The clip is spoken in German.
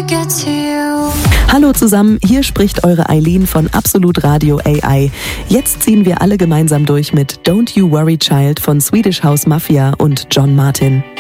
get to you. Hallo zusammen, hier spricht eure Eileen von Absolut Radio AI. Jetzt ziehen wir alle gemeinsam durch mit Don't You Worry Child von Swedish House Mafia und John Martin.